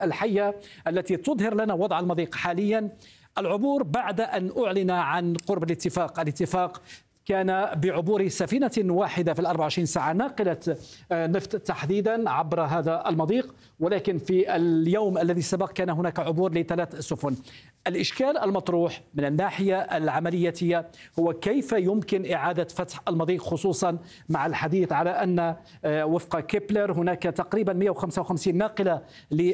الحية التي تظهر لنا وضع المضيق حاليا. العبور بعد أن أعلن عن قرب الاتفاق كان بعبور سفينة واحدة في 24 ساعة ناقلة نفط تحديدا عبر هذا المضيق، ولكن في اليوم الذي سبق كان هناك عبور ل3 سفن. الإشكال المطروح من الناحية العملية هو كيف يمكن إعادة فتح المضيق، خصوصا مع الحديث على أن وفق كيبلر هناك تقريبا 155 ناقلة